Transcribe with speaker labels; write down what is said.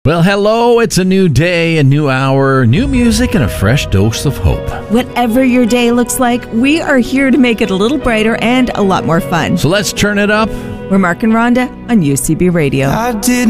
Speaker 1: Well, hello, it's a new day, a new hour, new music, and a fresh dose of hope.
Speaker 2: Whatever your day looks like, we are here to make it a little brighter and a lot more fun.
Speaker 1: So let's turn it up.
Speaker 2: We're Mark and Rhonda on UCB Radio.
Speaker 3: I did